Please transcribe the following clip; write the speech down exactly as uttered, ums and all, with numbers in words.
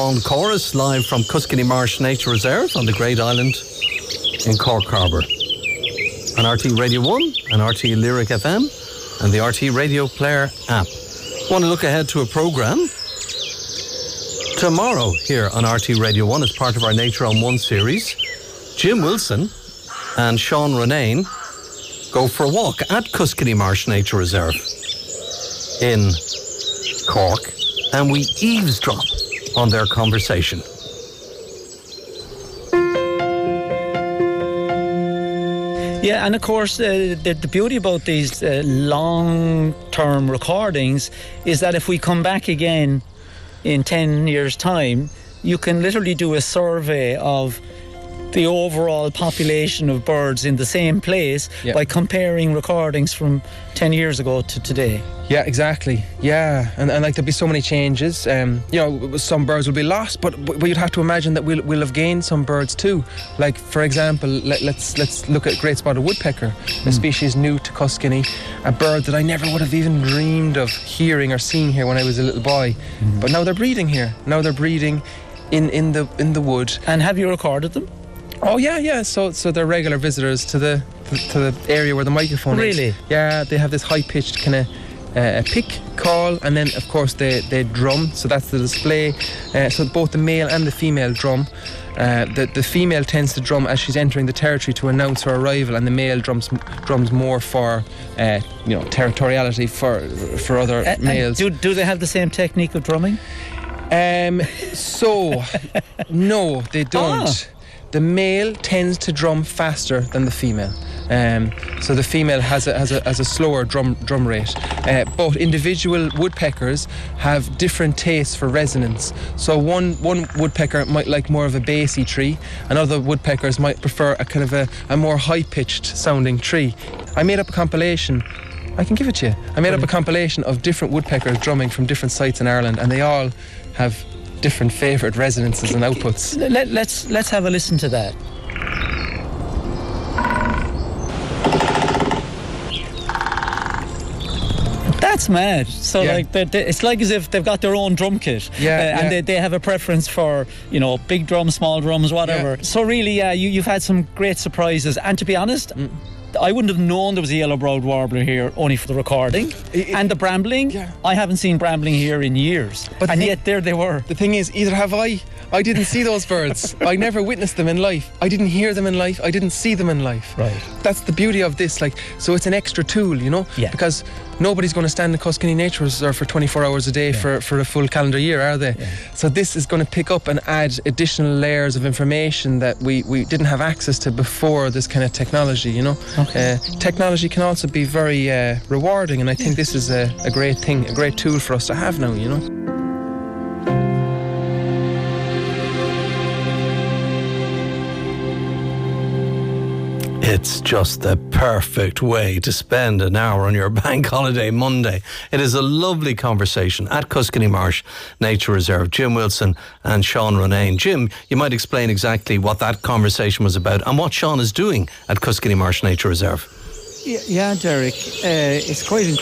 On Chorus, live from Cuskeny Marsh Nature Reserve on the Great Island in Cork Harbour. On R T Radio one and R T Lyric F M and the R T Radio Player app. Want to look ahead to a programme? Tomorrow here on R T Radio one as part of our Nature on One series, Jim Wilson and Sean Ronayne go for a walk at Cuskeny Marsh Nature Reserve in Cork, and we eavesdrop on their conversation. Yeah, and of course, uh, the, the beauty about these uh, long-term recordings is that if we come back again in ten years' time, you can literally do a survey of the overall population of birds in the same place yeah. by comparing recordings from ten years ago to today. Yeah, exactly. Yeah, and, and like there'll be so many changes. Um, you know, some birds will be lost, but, but you'd have to imagine that we'll, we'll have gained some birds too. Like, for example, let, let's let's look at great spotted woodpecker, mm. a species new to Cuskeny, a bird that I never would have even dreamed of hearing or seeing here when I was a little boy. Mm. But now they're breeding here. Now they're breeding in, in the in the wood. And have you recorded them? Oh yeah, yeah. So so they're regular visitors to the to the area where the microphone really? is. Really? Yeah, they have this high pitched kind of uh, pick call, and then of course they they drum. So that's the display. Uh, so both the male and the female drum. Uh, the the female tends to drum as she's entering the territory to announce her arrival, and the male drums drums more for uh, you know territoriality for for other uh, males. Do do they have the same technique of drumming? Um. So no, they don't. Ah. The male tends to drum faster than the female, um, so the female has a, has a, has a slower drum drum rate. Uh, but individual woodpeckers have different tastes for resonance. So one one woodpecker might like more of a bassy tree, and other woodpeckers might prefer a kind of a, a more high-pitched sounding tree. I made up a compilation. I can give it to you. I made up a compilation of different woodpeckers drumming from different sites in Ireland, and they all have different favourite resonances and outputs. Let, let's let's have a listen to that. That's mad. So yeah. like, they're, they're, it's like as if they've got their own drum kit, yeah, uh, and yeah. they, they have a preference for, you know, big drums, small drums, whatever. Yeah. So really, yeah, you, you've had some great surprises. And to be honest, mm. I wouldn't have known there was a yellow-browed warbler here only for the recording. It, it, and the brambling, yeah. I haven't seen brambling here in years. But and the, yet there they were. The thing is, either have I. I didn't see those birds. I never witnessed them in life. I didn't hear them in life. I didn't see them in life. Right. That's the beauty of this. Like, so it's an extra tool, you know? Yeah. Because nobody's going to stand in Cuskeny Nature Reserve for twenty-four hours a day yeah. for, for a full calendar year, are they? Yeah. So this is going to pick up and add additional layers of information that we, we didn't have access to before this kind of technology, you know? Okay. Uh, technology can also be very uh, rewarding, and I think this is a, a great thing, a great tool for us to have now, you know? It's just the perfect way to spend an hour on your bank holiday Monday. It is a lovely conversation at Cuskeny Marsh Nature Reserve. Jim Wilson and Sean Ronayne. Jim, you might explain exactly what that conversation was about and what Sean is doing at Cuskeny Marsh Nature Reserve. Yeah, yeah Derek. Uh, it's quite incredible.